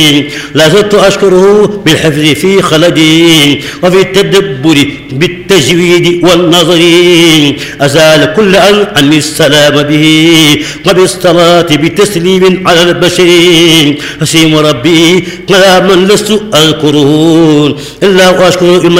لا زلت أشكره بالحفظ في خلدي وفي التدبر بالتجويد والنظر أزال كل عني السلام به وبالصلاة بتسليم على البشر أسيم ربي على من لست أذكره إلا وأشكر